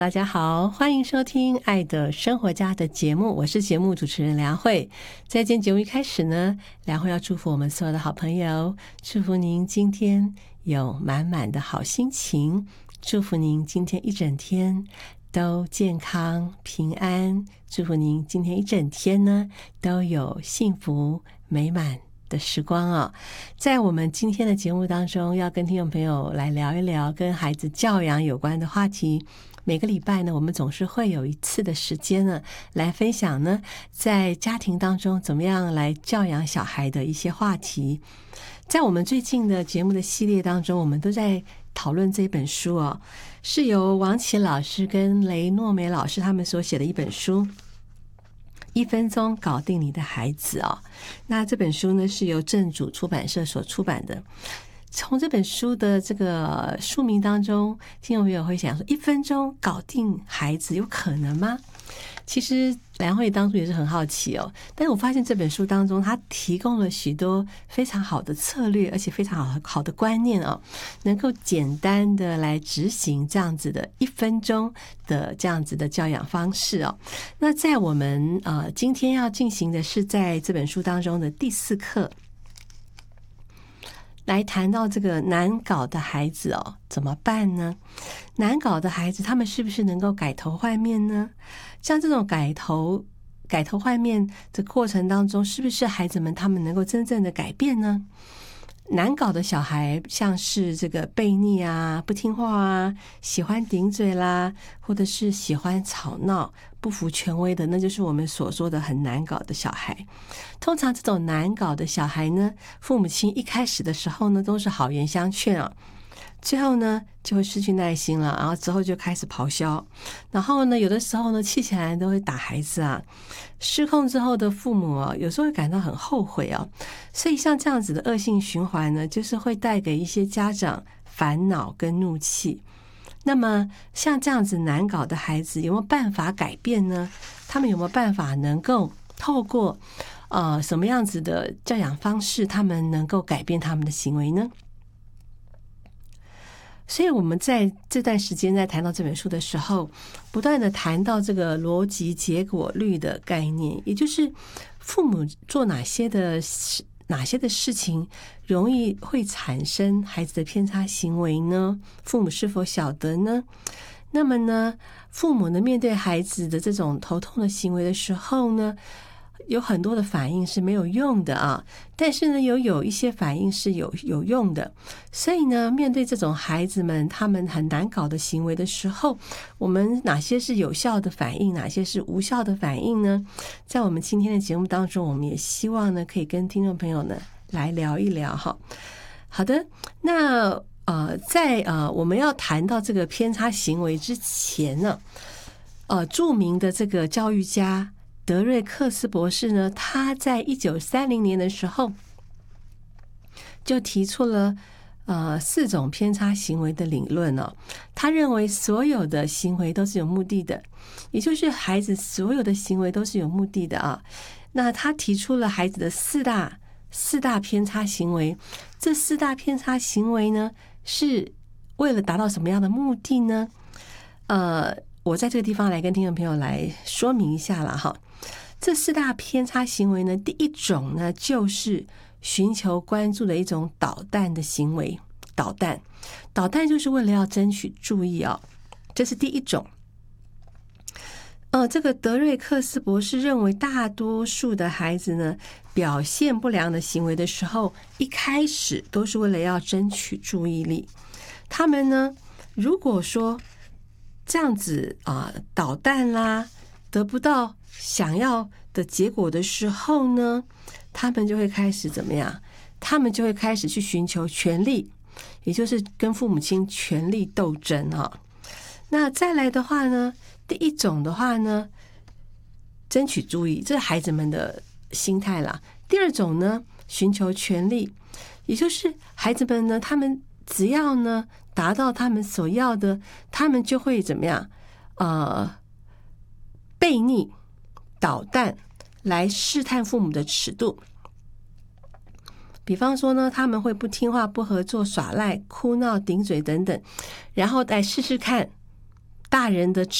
大家好，欢迎收听《爱的生活家》的节目，我是节目主持人梁慧。在今天节目一开始呢，梁慧要祝福我们所有的好朋友，祝福您今天有满满的好心情，祝福您今天一整天都健康平安，祝福您今天一整天呢都有幸福美满的时光啊。在我们今天的节目当中，要跟听众朋友来聊一聊跟孩子教养有关的话题。每个礼拜呢，我们总是会有一次的时间呢，来分享呢，在家庭当中怎么样来教养小孩的一些话题。在我们最近的节目的系列当中，我们都在讨论这本书哦，是由王琦老师跟雷诺梅老师他们所写的一本书，1分钟搞定你的孩子哦。那这本书呢，是由正主出版社所出版的。从这本书的这个书名当中，听众朋友会想说，1分钟搞定孩子有可能吗？其实梁慧当初也是很好奇哦，但是我发现这本书当中，它提供了许多非常好的策略，而且非常好的观念哦，能够简单的来执行这样子的1分钟的这样子的教养方式哦。那在我们今天要进行的是在这本书当中的第4课。来谈到这个难搞的孩子哦，怎么办呢？难搞的孩子，他们是不是能够改头换面呢？像这种改头换面的过程当中，是不是孩子们他们能够真正的改变呢？难搞的小孩，像是这个悖逆啊、不听话啊、喜欢顶嘴啦，或者是喜欢吵闹、不服权威的，那就是我们所说的很难搞的小孩。通常这种难搞的小孩呢，父母亲一开始的时候呢，都是好言相劝啊，最后呢就会失去耐心了，然后之后就开始咆哮，然后呢有的时候呢气起来都会打孩子啊。失控之后的父母啊，有时候会感到很后悔啊，所以像这样子的恶性循环呢，就是会带给一些家长烦恼跟怒气。那么像这样子难搞的孩子，有没有办法改变呢？他们有没有办法能够透过什么样子的教养方式，他们能够改变他们的行为呢？所以我们在这段时间在谈到这本书的时候，不断的谈到这个逻辑结果律的概念，也就是父母做哪些的事情容易会产生孩子的偏差行为呢？父母是否晓得呢？那么呢，父母呢面对孩子的这种头痛的行为的时候呢，有很多的反应是没有用的啊，但是呢有一些反应是有用的。所以呢，面对这种孩子们他们很难搞的行为的时候，我们哪些是有效的反应，哪些是无效的反应呢？在我们今天的节目当中，我们也希望呢可以跟听众朋友呢来聊一聊哈。好的，那在我们要谈到这个偏差行为之前呢，著名的这个教育家德瑞克斯博士呢，他在1930年的时候就提出了4种偏差行为的理论哦。他认为所有的行为都是有目的的，也就是孩子所有的行为都是有目的的啊。那他提出了孩子的四大偏差行为，这4大偏差行为呢，是为了达到什么样的目的呢？我在这个地方来跟听众朋友来说明一下了哈。这4大偏差行为呢，第一种呢就是寻求关注的一种捣蛋的行为。捣蛋就是为了要争取注意哦，这是第一种。这个德瑞克斯博士认为，大多数的孩子呢，表现不良的行为的时候，一开始都是为了要争取注意力。他们呢，如果说这样子捣蛋啦，得不到想要的结果的时候呢，他们就会开始怎么样？他们就会开始去寻求权力，也就是跟父母亲权力斗争啊。那再来的话呢，第一种的话呢，争取注意，这是孩子们的心态啦。第二种呢，寻求权力，也就是孩子们呢，他们只要呢达到他们所要的，他们就会怎么样？悖逆、捣蛋，来试探父母的尺度。比方说呢，他们会不听话、不合作、耍赖、哭闹、顶嘴等等，然后来试试看大人的